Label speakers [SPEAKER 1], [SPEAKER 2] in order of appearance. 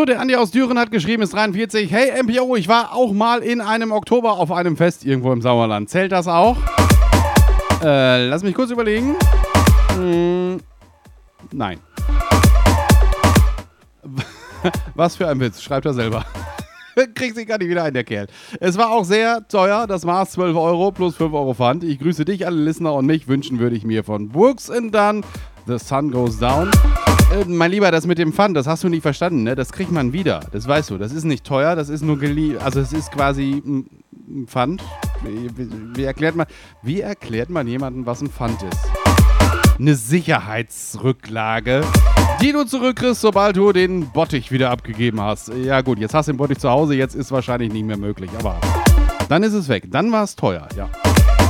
[SPEAKER 1] der Andi aus Düren hat geschrieben, ist 43. Hey MPO, ich war auch mal in einem Oktober auf einem Fest irgendwo im Sauerland. Zählt das auch? Lass mich kurz überlegen. Nein. Was für ein Witz, schreibt er selber. Kriegt sich gar nicht wieder ein, der Kerl. Es war auch sehr teuer, das Maß 12 Euro plus 5 Euro Pfand. Ich grüße dich, alle Listener, und mich wünschen würde ich mir von Brooks and Dunn, The Sun Goes Down. Mein Lieber, das mit dem Pfand, das hast du nicht verstanden, ne? Das kriegt man wieder, das weißt du. Das ist nicht teuer, das ist nur geliehen. Also es ist quasi ein Pfand. Wie erklärt man jemandem, was ein Pfand ist? Eine Sicherheitsrücklage, die du zurückkriegst, sobald du den Bottich wieder abgegeben hast. Ja gut, jetzt hast du den Bottich zu Hause, jetzt ist wahrscheinlich nicht mehr möglich, aber dann ist es weg. Dann war es teuer, ja.